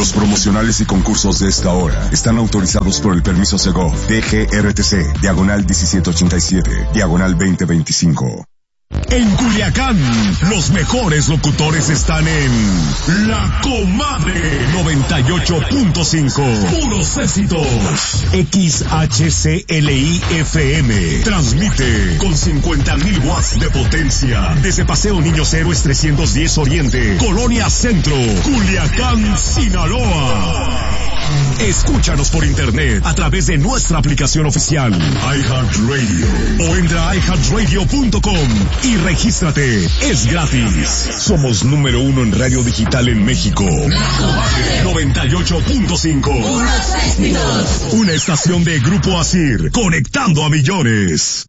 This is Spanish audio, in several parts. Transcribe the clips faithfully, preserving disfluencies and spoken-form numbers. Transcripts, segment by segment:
Los promocionales y concursos de esta hora están autorizados por el permiso Segov D G R T C, diagonal diecisiete ochenta y siete, diagonal veinte veinticinco. En Culiacán, los mejores locutores están en La Comadre noventa y ocho punto cinco. Puros éxitos. X H C L I F M. Transmite con cincuenta mil watts de potencia. Desde Paseo Niños Héroes trescientos diez Oriente, Colonia Centro, Culiacán, Sinaloa. Escúchanos por internet a través de nuestra aplicación oficial iHeartRadio o entra a i heart radio punto com y regístrate. Es gratis. Somos número uno en radio digital en México. noventa y ocho punto cinco. Una estación de Grupo Asir, conectando a millones.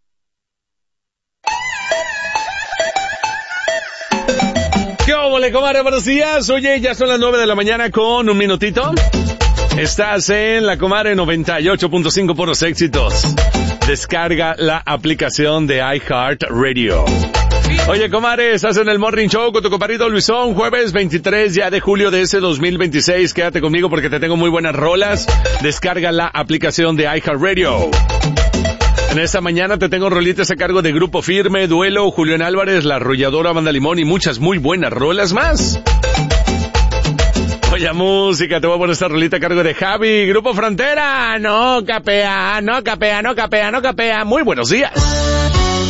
¿Qué óvole, comadre? Buenos días. Oye, ya son las nueve de la mañana con un minutito. Estás en La Comadre noventa y ocho punto cinco, puros éxitos. Descarga la aplicación de iHeartRadio. Oye, comadre, estás en el Morning Show con tu compadrito Luisón, jueves veintitrés ya de julio de ese dos mil veintiséis. Quédate conmigo porque te tengo muy buenas rolas. Descarga la aplicación de iHeartRadio. En esta mañana te tengo rolitas a cargo de Grupo Firme, Duelo, Julián Álvarez, La Arrolladora, Banda Limón y muchas muy buenas rolas más. Oye, música, te voy a poner esta rolita a cargo de Javi, Grupo Frontera. No capea, no capea, no capea, no capea. Muy buenos días.